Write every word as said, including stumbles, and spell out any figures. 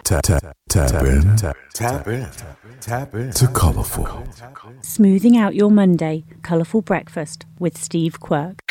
Tap, tap, tap in. Tap in. Tap in. To Colourful. Smoothing out your Monday, Colourful Breakfast with Steve Quirk.